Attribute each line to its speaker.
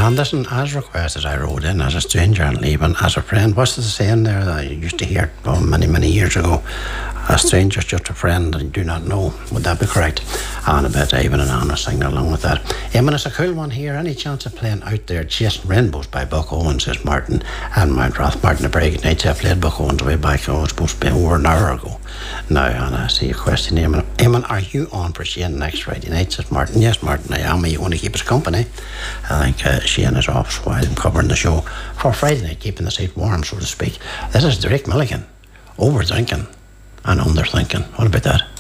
Speaker 1: Anderson, as requested, I wrote in as a stranger and leaving as a friend. What's the saying there that I used to hear many, many years ago? A stranger's just a friend that you do not know. Would that be correct? And a bit even and Anna singing along with that. Eamon, it's a cool one here. Any chance of playing Out There Chasing Rainbows by Buck Owens, says Martin. And Mount Rathmartin, a very good night. I played Buck Owens way back. I was supposed to be over an hour ago. Now, Anna, I see a question, Eamon. Eamon, are you on for Shane next Friday night, says Martin. Yes, Martin, I am. Are you going to keep us company? I think Shane is off while I'm covering the show for Friday night, keeping the seat warm, so to speak. This is Derek Milligan, over drinking and under thinking. What about that?